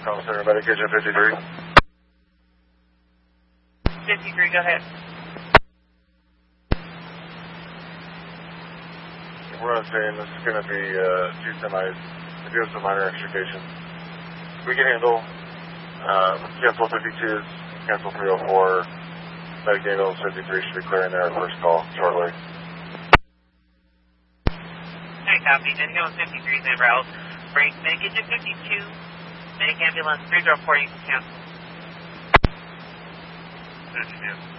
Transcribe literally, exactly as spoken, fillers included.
Call center, medication fifty-three. fifty-three, go ahead. We're not saying this is going to be uh, two semis. We do have some minor extrication. We can handle uh, cancel fifty-twos, cancel three oh four. Medic Daniels fifty-three should be clearing there at first call shortly. Okay, copy. Daniels fifty-three is en route. Break, make it to fifty-two. Medic ambulance three oh four, you can cancel. fifty-two.